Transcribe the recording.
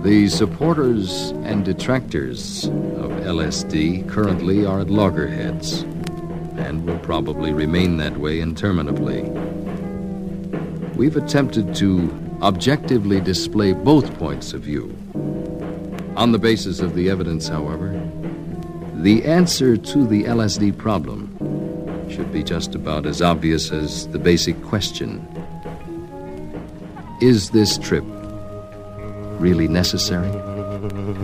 The supporters and detractors of LSD currently are at loggerheads and will probably remain that way interminably. We've attempted to objectively display both points of view. On the basis of the evidence, however, the answer to the LSD problem should be just about as obvious as the basic question: is this trip really necessary?